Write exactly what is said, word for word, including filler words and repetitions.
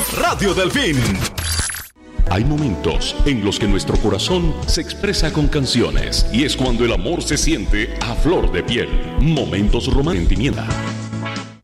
Radio Delfín. Hay momentos en los que nuestro corazón se expresa con canciones y es cuando el amor se siente a flor de piel. Momentos románticos.